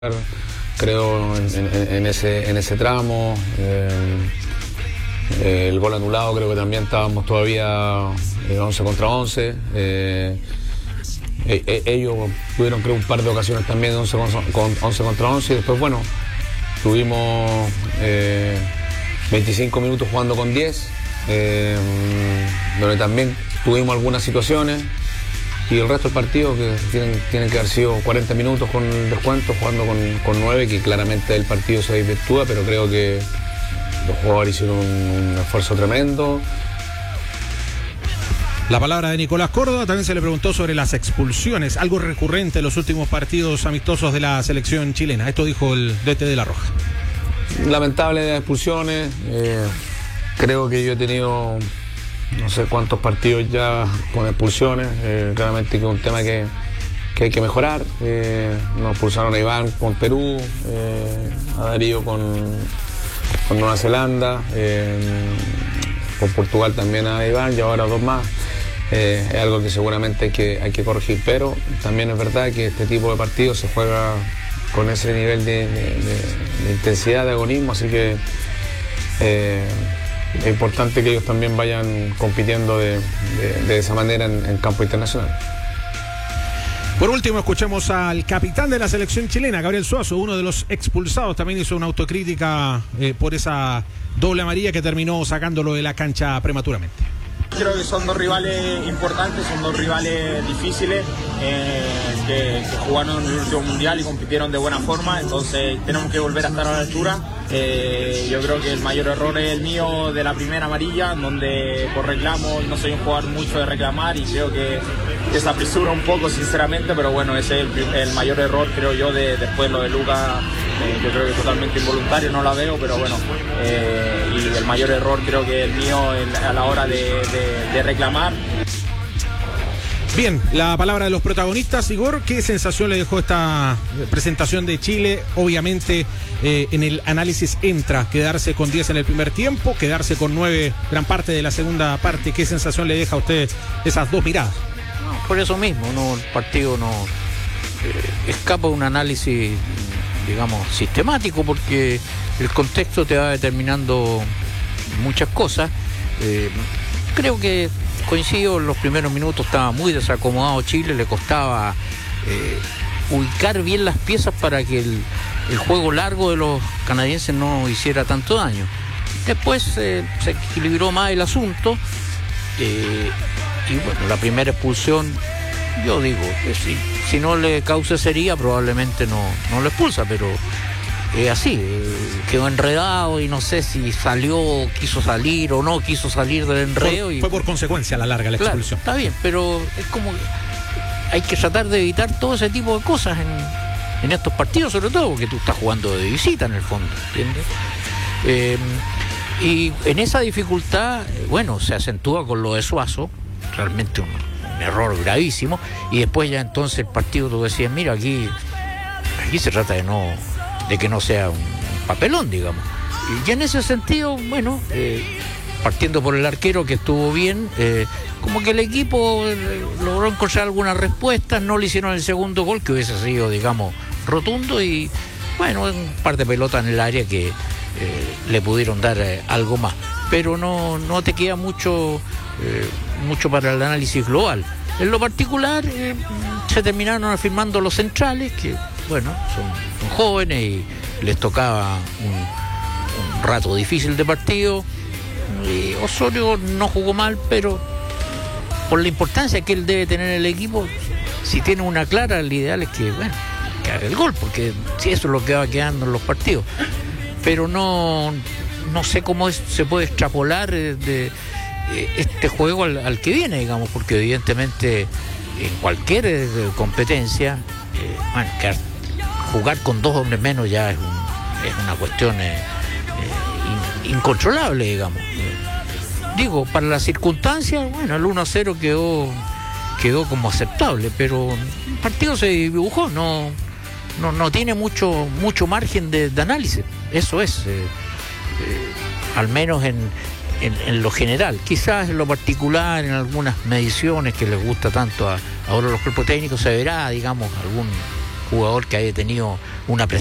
creo, en ese tramo. El gol anulado, creo que también estábamos todavía 11 contra 11. Ellos tuvieron, creo, un par de ocasiones también de 11 contra 11. Y después, bueno, tuvimos 25 minutos jugando con 10, donde también tuvimos algunas situaciones. Y el resto del partido, que tienen que haber sido 40 minutos con el descuento, jugando con 9, que claramente el partido se desvirtúa, pero creo que los jugadores hicieron un esfuerzo tremendo. La palabra de Nicolás Córdoba. También se le preguntó sobre las expulsiones, algo recurrente en los últimos partidos amistosos de la selección chilena. Esto dijo el DT de La Roja. Lamentable las expulsiones. Creo que yo he tenido no sé cuántos partidos ya con expulsiones. Claramente que es un tema que hay que mejorar. Nos expulsaron a Iván con Perú, a Darío con Nueva Zelanda, con Portugal también a Iván, y ahora dos más. Es algo que seguramente hay que corregir, pero también es verdad que este tipo de partidos se juega con ese nivel de intensidad, de agonismo, así que es importante que ellos también vayan compitiendo de esa manera en campo internacional. Por último, escuchemos al capitán de la selección chilena, Gabriel Suazo, uno de los expulsados. También hizo una autocrítica por esa doble amarilla que terminó sacándolo de la cancha prematuramente. Creo que son dos rivales importantes, son dos rivales difíciles que jugaron en el último mundial y compitieron de buena forma, entonces tenemos que volver a estar a la altura. Yo creo que el mayor error es el mío de la primera amarilla, donde por reclamo no soy un jugador mucho de reclamar y creo que se apresura un poco sinceramente, pero bueno, ese es el mayor error, creo yo, después lo de Lucas. Yo creo que totalmente involuntario, no la veo, pero bueno, y el mayor error creo que el mío a la hora de reclamar. Bien, la palabra de los protagonistas. Igor, ¿qué sensación le dejó esta presentación de Chile? Obviamente en el análisis entra quedarse con 10 en el primer tiempo, quedarse con 9 gran parte de la segunda parte. ¿Qué sensación le deja a usted esas dos miradas? No, por eso mismo, el partido no escapa de un análisis, digamos, sistemático, porque el contexto te va determinando muchas cosas. Creo que coincido, en los primeros minutos estaba muy desacomodado Chile, le costaba ubicar bien las piezas para que el juego largo de los canadienses no hiciera tanto daño. Después se equilibró más el asunto y bueno, la primera expulsión, yo digo que si no le causa sería, probablemente no lo expulsa, pero así, quedó enredado y no sé si quiso salir o no quiso salir del enredo. Fue por consecuencia a la larga la expulsión. Claro, está bien, pero es como hay que tratar de evitar todo ese tipo de cosas en estos partidos, sobre todo porque tú estás jugando de visita en el fondo, ¿entiendes? Y en esa dificultad, bueno, se acentúa con lo de Suazo, realmente un error gravísimo, y después ya entonces el partido tú decías, mira, aquí se trata de que no sea un papelón, digamos. Y en ese sentido, bueno, partiendo por el arquero, que estuvo bien, como que el equipo logró encontrar algunas respuestas, no le hicieron el segundo gol, que hubiese sido, digamos, rotundo, y bueno, un par de pelotas en el área que le pudieron dar algo más. Pero no te queda mucho para el análisis global. En lo particular, se terminaron afirmando los centrales, que bueno, son jóvenes y les tocaba un rato difícil de partido. Y Osorio no jugó mal, pero por la importancia que él debe tener en el equipo, si tiene una clara, el ideal es que, bueno, que haga el gol, porque si eso es lo que va quedando en los partidos. Pero no sé cómo se puede extrapolar de este juego al que viene, digamos, porque evidentemente en cualquier competencia, bueno, jugar con 2 hombres menos ya es una cuestión incontrolable, digamos. Digo, para las circunstancias, bueno, el 1-0 quedó como aceptable, pero el partido se dibujó, no tiene mucho margen de análisis. Eso es, al menos en lo general. Quizás en lo particular, en algunas mediciones que les gusta tanto ahora los cuerpos técnicos, se verá, digamos, jugador que haya tenido una